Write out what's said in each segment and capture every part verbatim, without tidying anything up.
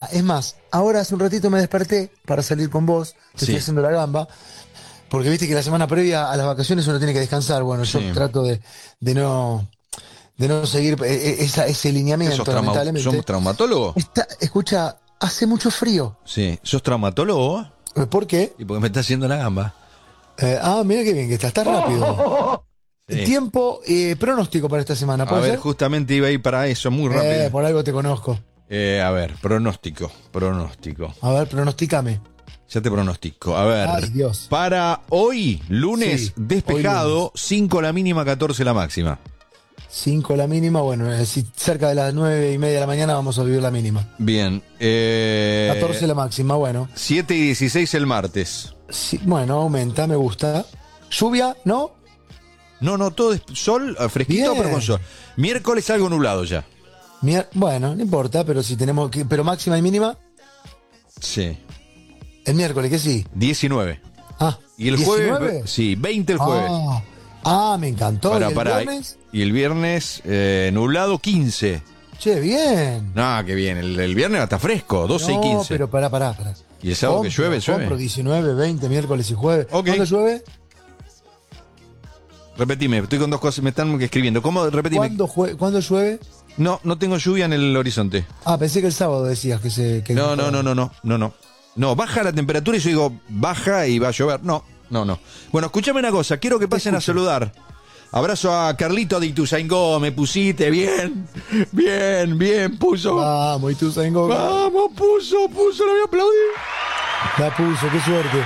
es más, ahora hace un ratito me desperté para salir con vos, te Sí. estoy haciendo la gamba, porque viste que la semana previa a las vacaciones uno tiene que descansar. Bueno, yo Sí. trato de, de no de no seguir eh, esa, ese lineamiento, ¿Sos, trauma- lamentablemente. ¿Sos traumatólogo? Está, escucha, hace mucho frío. Sí. ¿Sos traumatólogo? ¿Por qué? Y porque me está haciendo la gamba. Eh, ah, mira qué bien que está, está rápido. Sí. Tiempo eh, pronóstico para esta semana, A ¿puede ver, ser? justamente iba a ir para eso, muy rápido. Eh, por algo te conozco. Eh, a ver, pronóstico, pronóstico. A ver, pronostícame. Ya te pronostico. A ver, Ay, Dios. para hoy, lunes, Sí, despejado, hoy cinco la mínima, catorce la máxima. cinco la mínima, bueno, eh, si cerca de las nueve y media de la mañana vamos a vivir la mínima. Bien. Eh, catorce la máxima, bueno. siete y dieciséis el martes. Sí, bueno, aumenta, me gusta. ¿Lluvia? ¿No? No, no, todo es sol, eh, fresquito, Bien. pero con sol. Miércoles algo nublado ya. Mier- bueno, no importa, pero si tenemos que. Pero máxima y mínima, Sí. el miércoles, que sí. diecinueve. Ah, Y el ¿diecinueve? jueves, sí, veinte el jueves. Ah, ah, me encantó. Pará, ¿Y el pará. viernes? Y el viernes, eh, nublado, quince. Che, bien. No, qué bien. El, el viernes está fresco, doce y No, quince. pero pará, pará, pará. Y el sábado que Compro, llueve, llueve. compro diecinueve, veinte, miércoles y jueves. Ok. ¿Cuándo llueve? Repetime, estoy con dos cosas, me están escribiendo. ¿Cómo? Repetime. ¿Cuándo, jue- ¿Cuándo llueve? No, no tengo lluvia en el horizonte. Ah, pensé que el sábado decías que se... Que No, no, no, no, no, no, no. No, baja la temperatura y yo digo, baja y va a llover. No, no, no. Bueno, escúchame una cosa, quiero que pasen a escucho. saludar. Abrazo a Carlito de Ituzaingó, me pusiste bien, bien, bien, puso. Vamos, y tú, Sengo. Vamos, puso, puso, lo voy a aplaudir. La puso, qué suerte.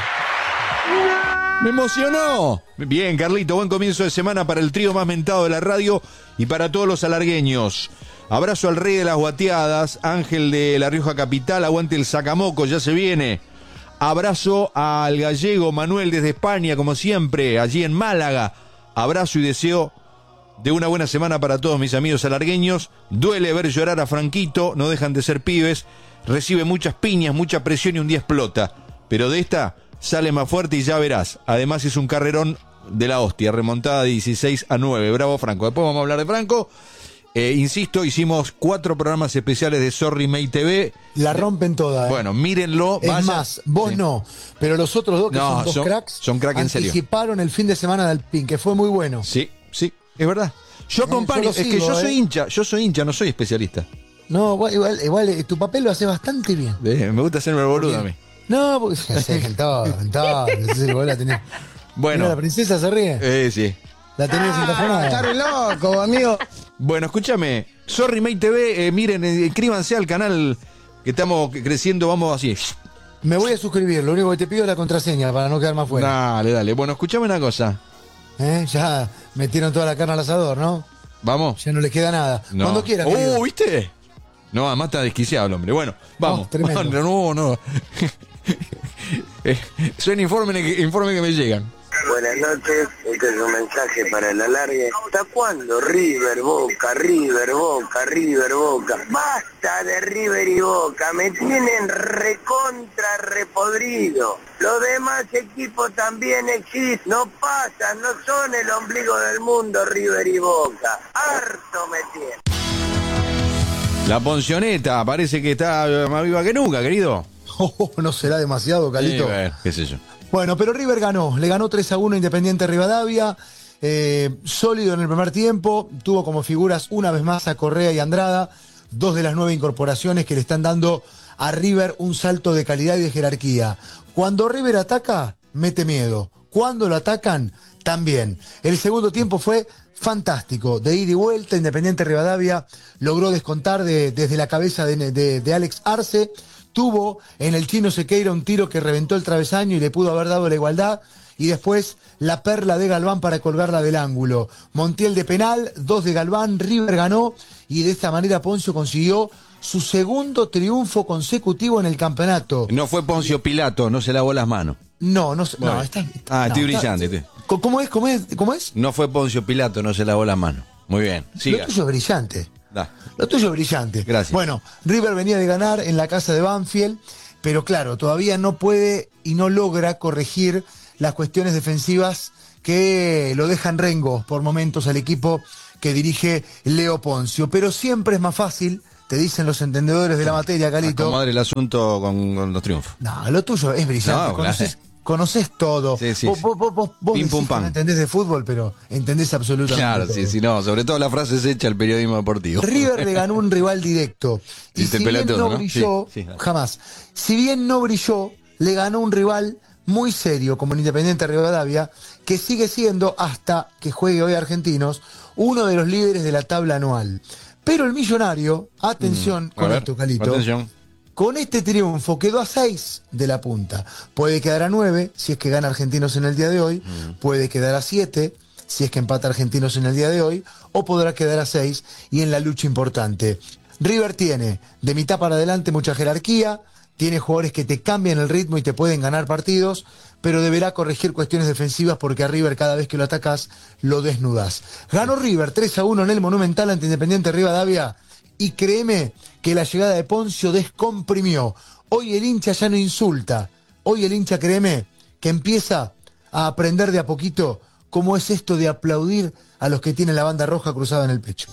Me emocionó. Bien, Carlito, buen comienzo de semana para el trío más mentado de la radio y para todos los alargueños. Abrazo al rey de las guateadas, Ángel de La Rioja Capital, aguante el Sacamoco, ya se viene. Abrazo al gallego Manuel desde España, como siempre, allí en Málaga. Abrazo y deseo de una buena semana para todos mis amigos alargueños. Duele ver llorar a Franquito, no dejan de ser pibes. Recibe muchas piñas, mucha presión y un día explota. Pero de esta sale más fuerte y ya verás. Además es un carrerón de la hostia, remontada de dieciséis a nueve. Bravo Franco. Después vamos a hablar de Franco. Eh, insisto, hicimos cuatro programas especiales de Sorry May T V. La rompen toda, ¿eh? Bueno, mírenlo. Es vayan. más, vos Sí. no, pero los otros dos, que No, son dos son- cracks, son crack en serio. anticiparon el fin de semana de Alpine, que fue muy bueno. Sí, sí, es verdad. Yo acompaño, yo lo es que sigo, yo soy eh. hincha, yo soy hincha, no soy especialista. No, igual, igual, igual, eh, tu papel lo hace bastante bien. Eh, me gusta hacerme el boludo a mí. No, porque sí, en todo, en todo. Sí, vos la tenés. Bueno, Mira, la princesa se ríe. eh, sí. La tenés encajonada. Está re loco, amigo. Bueno, escúchame, Sorry May T V, eh, miren, eh, inscríbanse al canal que estamos creciendo, vamos así. Me voy a suscribir, lo único que te pido es la contraseña para no quedar más fuera. Dale, dale. Bueno, escúchame una cosa. ¿Eh? Ya metieron toda la carne al asador, ¿no? Vamos. Ya no les queda nada. No. Cuando quieras. Uh, querido. ¿viste? No, además está desquiciado el hombre. Bueno, vamos. Oh, tremendo. No, no. eh, son informes que, informes que me llegan. Buenas noches, este es un mensaje para el alargue. ¿Hasta cuándo River, Boca, River, Boca, River, Boca? Basta de River y Boca, me tienen recontra repodrido. Los demás equipos también existen, no pasan, no son el ombligo del mundo River y Boca. Harto me tienen. La Poncioneta parece que está más viva que nunca, querido. Oh, no será demasiado, Calito. Sí, bueno, qué sé yo. Bueno, pero River ganó, le ganó tres a uno Independiente Rivadavia, eh, sólido en el primer tiempo, tuvo como figuras una vez más a Correa y Andrada, dos de las nueve incorporaciones que le están dando a River un salto de calidad y de jerarquía. Cuando River ataca, mete miedo, cuando lo atacan, también. El segundo tiempo fue fantástico, de ida y vuelta, Independiente Rivadavia logró descontar de, desde la cabeza de, de, de Alex Arce. Tuvo en el Chino Sequeira un tiro que reventó el travesaño y le pudo haber dado la igualdad. Y después la perla de Galván para colgarla del ángulo. Montiel de penal, dos de Galván, River ganó y de esta manera Poncio consiguió su segundo triunfo consecutivo en el campeonato. No fue Poncio Pilato, no se lavó las manos. No, no, Bueno. no, está, Ah, no, estoy está- brillante. estoy- ¿Cómo es? ¿Cómo es? ¿Cómo es? No fue Poncio Pilato, no se lavó las manos. Muy bien, siga. Lo tuyo es brillante. Da. Lo tuyo es brillante. Gracias. Bueno, River venía de ganar en la casa de Banfield, pero claro, todavía no puede y no logra corregir las cuestiones defensivas que lo dejan rengo por momentos al equipo que dirige Leo Poncio. Pero siempre es más fácil te dicen los entendedores de la materia, Calito. Acomodar el asunto con, con los triunfos. No, lo tuyo es brillante. No, Conoces, conocés todo. Sí, sí, vos sí. vos, vos, vos, vos Pim, decís pum, que pam. no entendés de fútbol, pero entendés absolutamente Claro, todo. sí, sí, no. Sobre todo la frase es hecha al periodismo deportivo. River le ganó un rival directo. Y Chiste si bien pelotudo, no ¿no? brilló, Sí, sí, dale. jamás. Si bien no brilló, le ganó un rival muy serio, como el Independiente Rivadavia, que sigue siendo, hasta que juegue hoy Argentinos, uno de los líderes de la tabla anual. Pero el Millonario, atención Mm, a con ver, esto, Calito, atención. con este triunfo quedó a seis de la punta. Puede quedar a nueve si es que gana Argentinos en el día de hoy, Mm. puede quedar a siete si es que empata Argentinos en el día de hoy, o podrá quedar a seis y en la lucha importante. River tiene de mitad para adelante mucha jerarquía, tiene jugadores que te cambian el ritmo y te pueden ganar partidos, pero deberá corregir cuestiones defensivas porque a River cada vez que lo atacás lo desnudás. Ganó River tres a uno en el Monumental ante Independiente Rivadavia y créeme que la llegada de Poncio descomprimió. Hoy el hincha ya no insulta, hoy el hincha, créeme, que empieza a aprender de a poquito cómo es esto de aplaudir a los que tienen la banda roja cruzada en el pecho.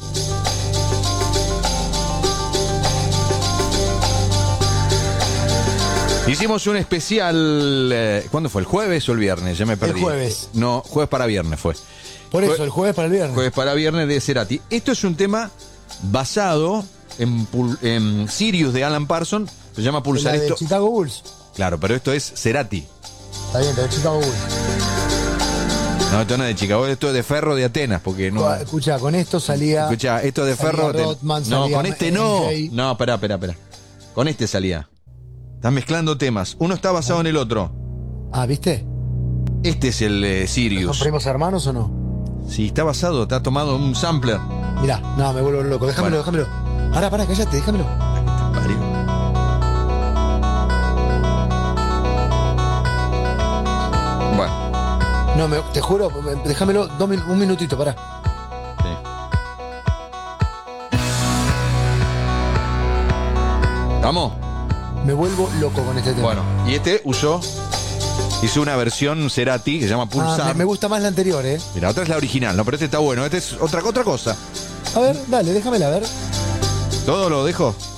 Hicimos un especial. Eh, ¿Cuándo fue? ¿El jueves o el viernes? Ya me perdí. El jueves. No, jueves para viernes fue. Por eso, Jue- el jueves para el viernes. Jueves para viernes de Cerati. Esto es un tema basado en, Pul- en Sirius de Alan Parsons. Se llama Pulsar La de esto. Chicago Bulls. Claro, pero esto es Cerati. Está bien, la de Chicago Bulls. No, esto no es de Chicago, esto es de Ferro de Atenas, porque no. Escucha, con esto salía. Escucha, esto es de salía Ferro. de- Rodman, no, salía con este no. M J. No, espera, espera, espera. Con este salía. Estás mezclando temas. Uno está basado en el otro. Ah, ¿viste? Este es el eh, ¿Son Sirius. primos hermanos o no? Sí, está basado, está tomado un sampler. Mirá, no, me vuelvo loco. Déjamelo, Bueno. déjamelo. Pará, pará, cállate, déjamelo. Parió. Bueno, No, me- te juro, me- déjamelo dos min- un minutito, pará. sí. ¿Estamos? Me vuelvo loco con este tema. Bueno, y este usó, hizo una versión Cerati que se llama Ah, Pulsar. me, me gusta más la anterior, ¿eh? Mira, otra es la original, no, pero este está bueno. Este es otra, otra cosa. A ver, dale, déjamela, a ver. ¿Todo lo dejo?